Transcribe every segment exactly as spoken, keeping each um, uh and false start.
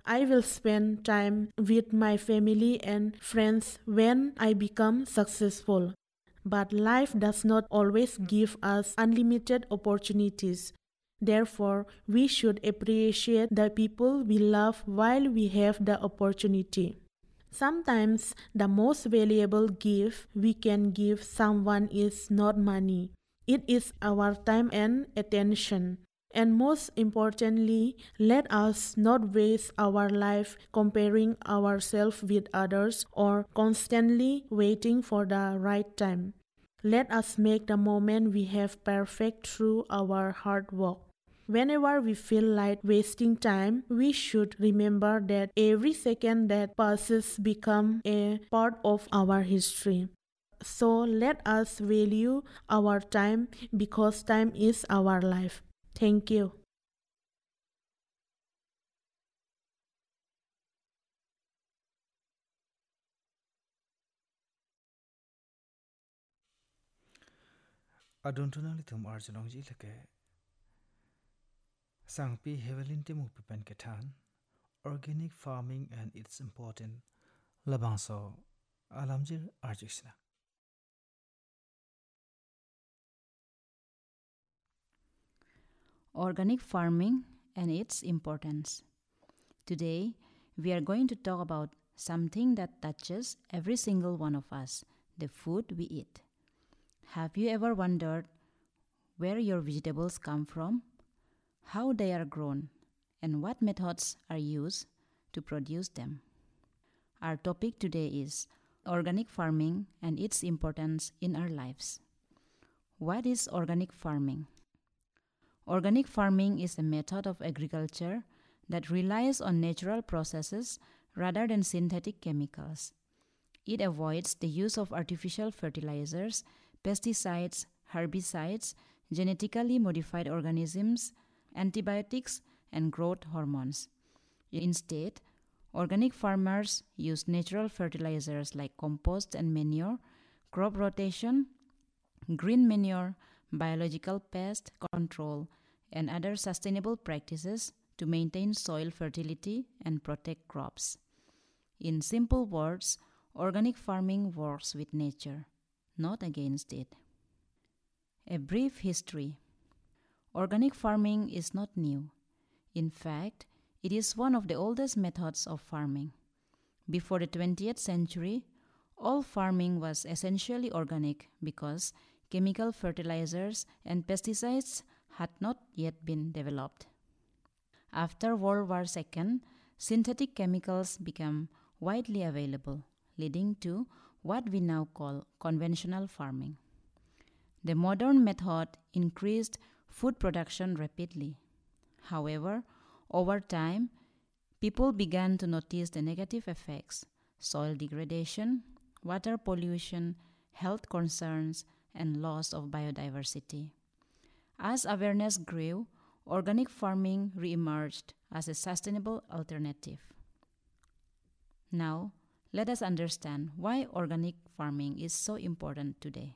I will spend time with my family and friends when I become successful. But life does not always give us unlimited opportunities. Therefore, we should appreciate the people we love while we have the opportunity. Sometimes the most valuable gift we can give someone is not money. It is our time and attention. And most importantly, let us not waste our life comparing ourselves with others or constantly waiting for the right time. Let us make the moment we have perfect through our hard work. Whenever we feel like wasting time, we should remember that every second that passes becomes a part of our history. So let us value our time because time is our life. Thank you. Adon tunang litum arjulong ji leke sangpi hevelin timu pipan ketan organic farming and its important labangso alamjir arjiksna. Organic farming and its importance. Today, we are going to talk about something that touches every single one of us, the food we eat. Have you ever wondered where your vegetables come from, how they are grown, and what methods are used to produce them? Our topic today is organic farming and its importance in our lives. What is organic farming? Organic farming is a method of agriculture that relies on natural processes rather than synthetic chemicals. It avoids the use of artificial fertilizers, pesticides, herbicides, genetically modified organisms, antibiotics, and growth hormones. Instead, organic farmers use natural fertilizers like compost and manure, crop rotation, green manure, biological pest control, and other sustainable practices to maintain soil fertility and protect crops. In simple words, organic farming works with nature, not against it. A brief history. Organic farming is not new. In fact, it is one of the oldest methods of farming. Before the twentieth century, all farming was essentially organic because chemical fertilizers and pesticides had not yet been developed. After World War two, synthetic chemicals became widely available, leading to what we now call conventional farming. The modern method increased food production rapidly. However, over time, people began to notice the negative effects: soil degradation, water pollution, health concerns, and loss of biodiversity. As awareness grew, organic farming re-emerged as a sustainable alternative. Now, let us understand why organic farming is so important today.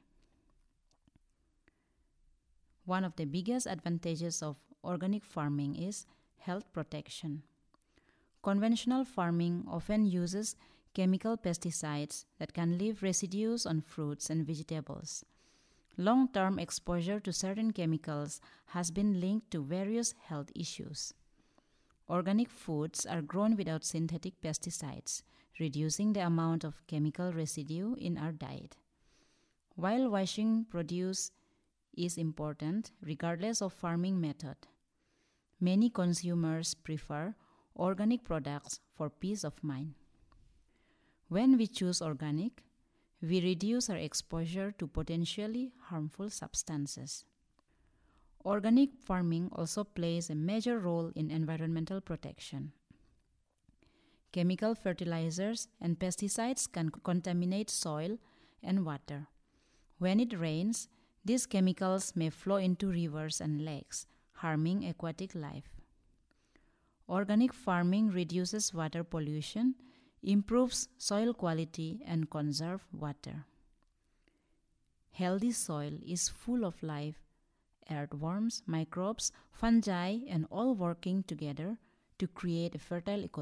One of the biggest advantages of organic farming is health protection. Conventional farming often uses chemical pesticides that can leave residues on fruits and vegetables. Long-term exposure to certain chemicals has been linked to various health issues. Organic foods are grown without synthetic pesticides, reducing the amount of chemical residue in our diet. While washing produce is important regardless of farming method, many consumers prefer organic products for peace of mind. When we choose organic, we reduce our exposure to potentially harmful substances. Organic farming also plays a major role in environmental protection. Chemical fertilizers and pesticides can contaminate soil and water. When it rains, these chemicals may flow into rivers and lakes, harming aquatic life. Organic farming reduces water pollution, improves soil quality, and conserves water. Healthy soil is full of life, earthworms, microbes, fungi, and all working together to create a fertile ecosystem.